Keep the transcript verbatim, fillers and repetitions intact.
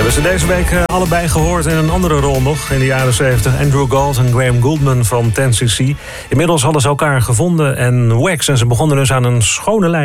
hebben ze deze week uh, allebei gehoord in een andere rol nog. In de jaren zeventig. Andrew Gold en Graham Gouldman van ten cc. Inmiddels hadden ze elkaar gevonden en Wax. En ze begonnen dus aan een schone lijn.